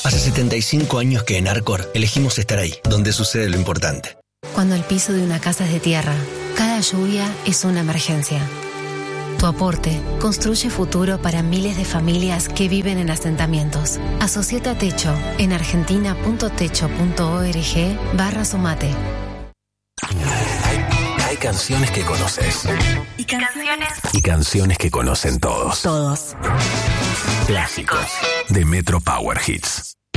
Hace 75 años que en Arcor elegimos estar ahí, donde sucede lo importante. Cuando el piso de una casa es de tierra, cada lluvia es una emergencia. Tu aporte construye futuro para miles de familias que viven en asentamientos. Asociate a Techo en argentina.techo.org/sumate. Hay canciones que conoces. Y canciones que conocen todos. Todos. Clásicos de Metro Power Hits.